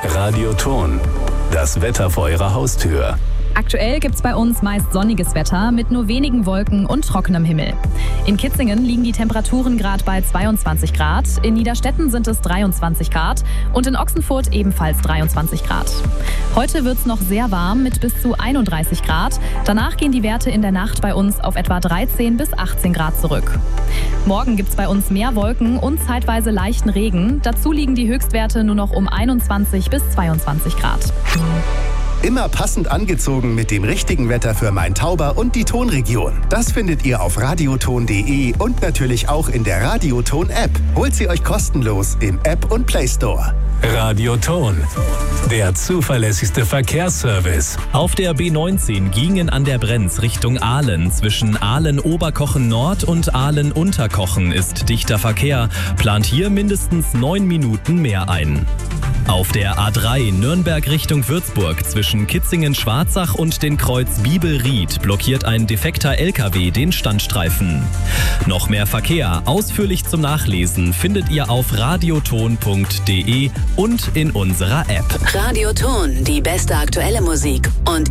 Radioton, das Wetter vor Ihrer Haustür. Aktuell gibt's bei uns meist sonniges Wetter mit nur wenigen Wolken und trockenem Himmel. In Kitzingen liegen die Temperaturen gerade bei 22 Grad, in Niederstetten sind es 23 Grad und in Ochsenfurt ebenfalls 23 Grad. Heute wird's noch sehr warm mit bis zu 31 Grad. Danach gehen die Werte in der Nacht bei uns auf etwa 13 bis 18 Grad zurück. Morgen gibt's bei uns mehr Wolken und zeitweise leichten Regen. Dazu liegen die Höchstwerte nur noch um 21 bis 22 Grad. Immer passend angezogen mit dem richtigen Wetter für Main-Tauber und die Tonregion. Das findet ihr auf radioton.de und natürlich auch in der Radioton-App. Holt sie euch kostenlos im App- und Play-Store. Radioton, der zuverlässigste Verkehrsservice. Auf der B19 gingen an der Brenz Richtung Aalen. Zwischen Aalen-Oberkochen Nord und Aalen-Unterkochen ist dichter Verkehr. Plant hier mindestens 9 Minuten mehr ein. Auf der A3 Nürnberg Richtung Würzburg zwischen Kitzingen-Schwarzach und den Kreuz Biebel-Ried blockiert ein defekter LKW den Standstreifen. Noch mehr Verkehr, ausführlich zum Nachlesen, findet ihr auf radioton.de und in unserer App. Radioton, die beste aktuelle Musik und